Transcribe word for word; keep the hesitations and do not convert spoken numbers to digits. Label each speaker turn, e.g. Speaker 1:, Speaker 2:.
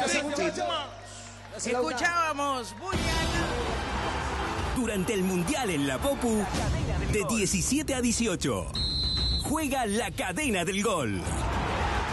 Speaker 1: Gracias, muchachos.
Speaker 2: Escuchábamos
Speaker 3: durante el Mundial en la Popu de diecisiete a dieciocho. Juega la cadena del gol.